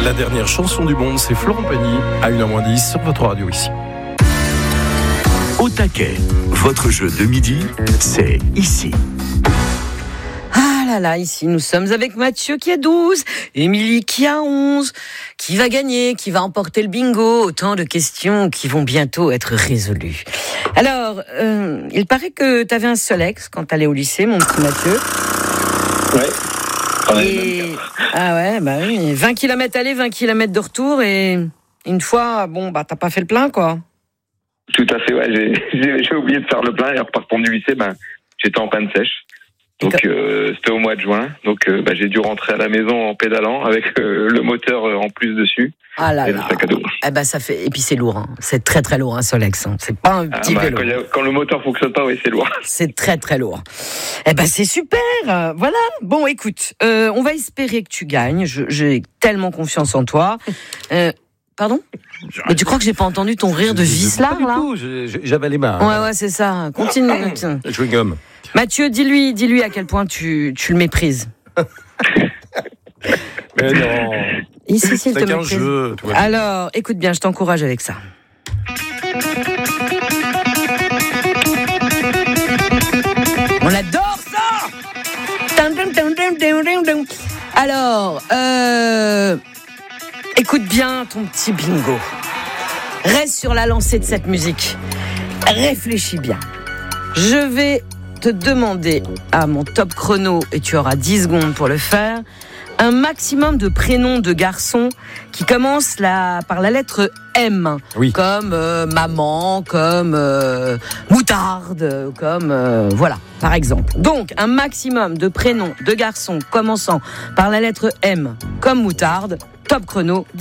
La dernière chanson du monde, c'est Florent Pagny à 1h10 sur votre radio ici. Au taquet, votre jeu de midi, c'est ici. Ah là là, ici nous sommes avec Mathieu qui a 12, Émilie qui a 11, qui va gagner, qui va emporter le bingo, autant de questions qui vont bientôt être résolues. Alors, il paraît que tu avais un Solex quand tu allais au lycée, mon petit Mathieu. Ouais. Ah ouais, bah oui, 20 km aller, 20 km de retour, et une fois, t'as pas fait le plein, quoi. Tout à fait, ouais. J'ai oublié de faire le plein et en repartant du lycée, j'étais en panne sèche. Donc c'était au mois de juin. Donc j'ai dû rentrer à la maison en pédalant avec le moteur en plus dessus. Ah là et là. le sac à dos. Ça fait. Et puis c'est lourd, hein. C'est très très lourd un Solex. Hein. C'est pas un petit vélo. Quand le moteur fonctionne pas, oui, c'est lourd. C'est très très lourd. C'est super. Voilà. Bon, écoute, on va espérer que tu gagnes. J'ai tellement confiance en toi. Pardon ? Mais tu crois que j'ai pas entendu ton rire de vicelard là ? J'avais les mains. Ouais, c'est ça. Continue. Je gomme. Mathieu, dis-lui à quel point tu le méprises. Mais non. Ici, s'il te C'est qu'un méprise. jeu. Alors, écoute bien, je t'encourage avec ça. On adore ça. Alors, écoute bien ton petit bingo. Reste sur la lancée de cette musique. Réfléchis bien. Je vais te demander à mon top chrono, et tu auras 10 secondes pour le faire, un maximum de prénoms de garçons qui commencent par la lettre M. Oui. Comme maman, comme moutarde, comme... voilà, par exemple. Donc, un maximum de prénoms de garçons commençant par la lettre M, comme moutarde. Top chrono, 10